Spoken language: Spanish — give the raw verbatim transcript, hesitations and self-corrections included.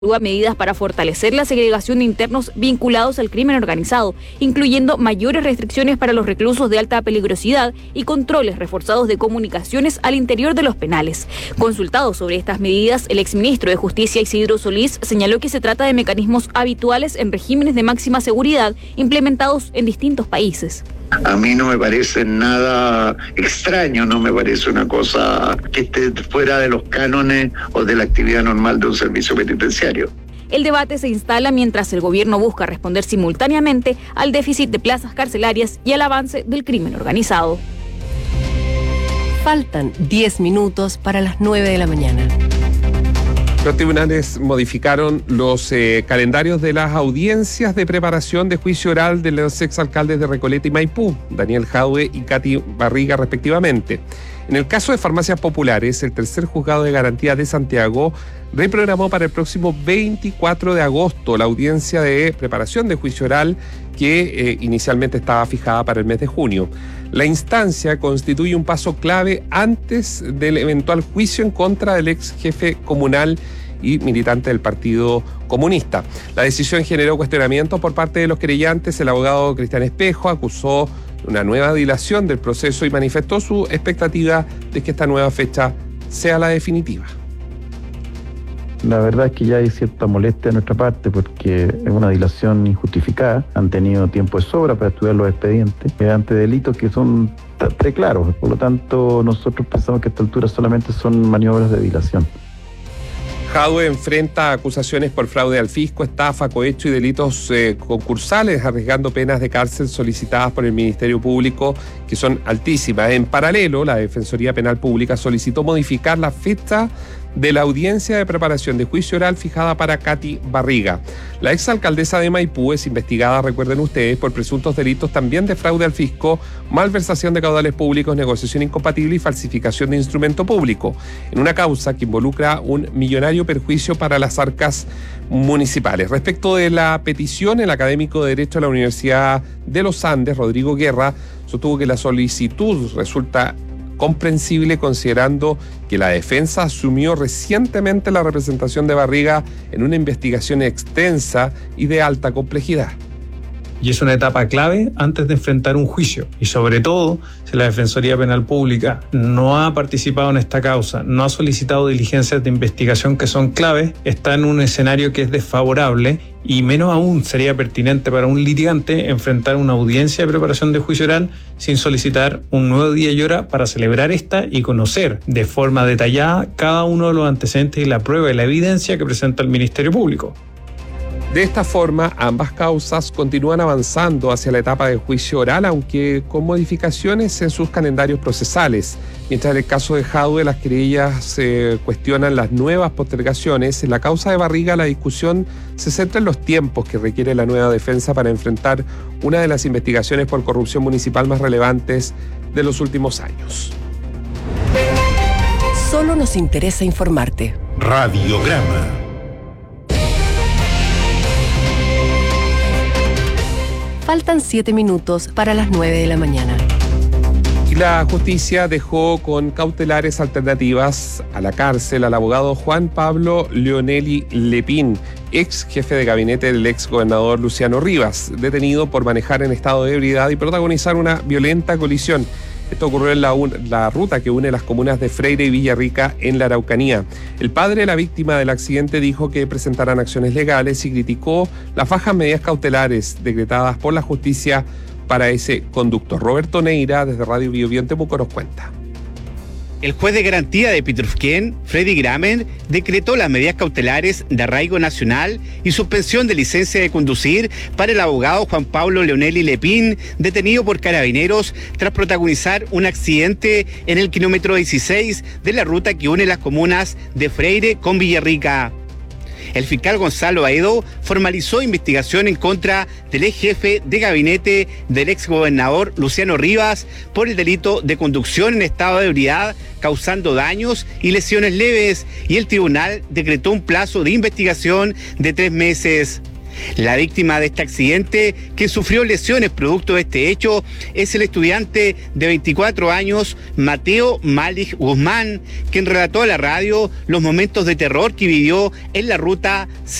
medidas para fortalecer la segregación de internos vinculados al crimen organizado, incluyendo mayores restricciones para los reclusos de alta peligrosidad y controles reforzados de comunicaciones al interior de los penales. Consultado sobre estas medidas, el exministro de Justicia Isidro Solís señaló que se trata de mecanismos habituales en regímenes de máxima seguridad implementados en distintos países. A mí no me parece nada extraño, no me parece una cosa que esté fuera de los cánones o de la actividad normal de un servicio penitenciario. El debate se instala mientras el gobierno busca responder simultáneamente al déficit de plazas carcelarias y al avance del crimen organizado. Faltan diez minutos para las nueve de la mañana. Los tribunales modificaron los eh, calendarios de las audiencias de preparación de juicio oral de los exalcaldes de Recoleta y Maipú, Daniel Jadwe y Katy Barriga, respectivamente. En el caso de Farmacias Populares, el tercer juzgado de garantía de Santiago reprogramó para el próximo veinticuatro de agosto la audiencia de preparación de juicio oral que eh, inicialmente estaba fijada para el mes de junio. La instancia constituye un paso clave antes del eventual juicio en contra del ex jefe comunal y militante del Partido Comunista. La decisión generó cuestionamientos por parte de los querellantes. El abogado Cristian Espejo acusó una nueva dilación del proceso y manifestó su expectativa de que esta nueva fecha sea la definitiva. La verdad es que ya hay cierta molestia de nuestra parte porque es una dilación injustificada. Han tenido tiempo de sobra para estudiar los expedientes ante delitos que son très claros. Por lo tanto, nosotros pensamos que a esta altura solamente son maniobras de dilación. Jadwe enfrenta acusaciones por fraude al fisco, estafa, cohecho y delitos eh, concursales, arriesgando penas de cárcel solicitadas por el Ministerio Público, que son altísimas. En paralelo, la Defensoría Penal Pública solicitó modificar la fecha de la audiencia de preparación de juicio oral fijada para Katy Barriga. La exalcaldesa de Maipú es investigada, recuerden ustedes, por presuntos delitos también de fraude al fisco, malversación de caudales públicos, negociación incompatible y falsificación de instrumento público, en una causa que involucra un millonario perjuicio para las arcas municipales. Respecto de la petición, el académico de Derecho de la Universidad de los Andes, Rodrigo Guerra, sostuvo que la solicitud resulta comprensible considerando que la defensa asumió recientemente la representación de Barriga en una investigación extensa y de alta complejidad. Y es una etapa clave antes de enfrentar un juicio. Y sobre todo, si la Defensoría Penal Pública no ha participado en esta causa, no ha solicitado diligencias de investigación que son claves, está en un escenario que es desfavorable y menos aún sería pertinente para un litigante enfrentar una audiencia de preparación de juicio oral sin solicitar un nuevo día y hora para celebrar esta y conocer de forma detallada cada uno de los antecedentes y la prueba y la evidencia que presenta el Ministerio Público. De esta forma, ambas causas continúan avanzando hacia la etapa de juicio oral, aunque con modificaciones en sus calendarios procesales. Mientras en el caso de Jadwe las querellas se eh, cuestionan las nuevas postergaciones, en la causa de Barriga la discusión se centra en los tiempos que requiere la nueva defensa para enfrentar una de las investigaciones por corrupción municipal más relevantes de los últimos años. Solo nos interesa informarte. Radiograma. Faltan siete minutos para las nueve de la mañana. Y la justicia dejó con cautelares alternativas a la cárcel al abogado Juan Pablo Leonelli Lepín, ex jefe de gabinete del ex gobernador Luciano Rivas, detenido por manejar en estado de ebriedad y protagonizar una violenta colisión. Esto ocurrió en la, la ruta que une las comunas de Freire y Villarrica en la Araucanía. El padre de la víctima del accidente dijo que presentarán acciones legales y criticó las bajas medidas cautelares decretadas por la justicia para ese conductor. Roberto Neira, desde Radio Bio Bio en Temuco, nos cuenta. El juez de garantía de Petrufquén, Freddy Gramen, decretó las medidas cautelares de arraigo nacional y suspensión de licencia de conducir para el abogado Juan Pablo Leonelli Lepín, detenido por carabineros tras protagonizar un accidente en el kilómetro dieciséis de la ruta que une las comunas de Freire con Villarrica. El fiscal Gonzalo Aedo formalizó investigación en contra del ex jefe de gabinete del ex gobernador Luciano Rivas por el delito de conducción en estado de ebriedad causando daños y lesiones leves, y el tribunal decretó un plazo de investigación de tres meses. La víctima de este accidente, que sufrió lesiones producto de este hecho, es el estudiante de veinticuatro años, Mateo Malik Guzmán, quien relató a la radio los momentos de terror que vivió en la ruta